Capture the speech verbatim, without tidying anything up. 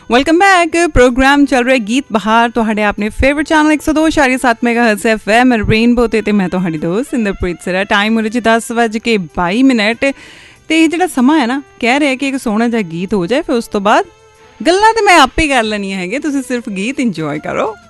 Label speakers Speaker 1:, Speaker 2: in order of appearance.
Speaker 1: Welcome back. Programme ਚੱਲ ਰਿਹਾ ਗੀਤ ਬਹਾਰ ਤੁਹਾਡੇ ਆਪਣੇ ਫੇਵਰਟ ਚੈਨਲ ਇੱਕ ਸੌ ਦੋ ਇਸ਼ਾਰੀਆ ਸੱਤ ਮੈਗਾਹਰਟਜ਼ ਐਫ ਐਮ ਰੇਨਬੋ 'ਤੇ, ਅਤੇ ਮੈਂ ਤੁਹਾਡੀ ਦੋਸਤ ਇੰਦਰਪ੍ਰੀਤ ਸਿਰਾ। ਟਾਈਮ ਉਹਦੇ 'ਚ ਦਸ ਵੱਜ ਕੇ ਬਾਈ ਮਿੰਟ ਅਤੇ ਇਹ ਜਿਹੜਾ ਸਮਾਂ ਹੈ ਨਾ, ਕਹਿ ਰਿਹਾ ਕਿ ਇੱਕ ਸੋਹਣਾ ਜਿਹਾ ਗੀਤ ਹੋ ਜਾਏ, ਫਿਰ ਉਸ ਤੋਂ ਬਾਅਦ ਗੱਲਾਂ ਤਾਂ ਮੈਂ ਆਪੇ ਕਰ ਲੈਣੀਆਂ ਹੈਗੀਆਂ, ਤੁਸੀਂ ਸਿਰਫ ਗੀਤ ਇੰਜੋਏ ਕਰੋ।